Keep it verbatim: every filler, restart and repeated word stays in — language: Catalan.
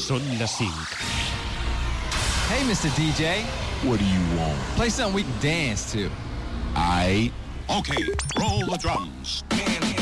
Són les cinc. Hey, mister D J. What do you want? Play something we can dance to. Aight. Okay, roll the drums. Man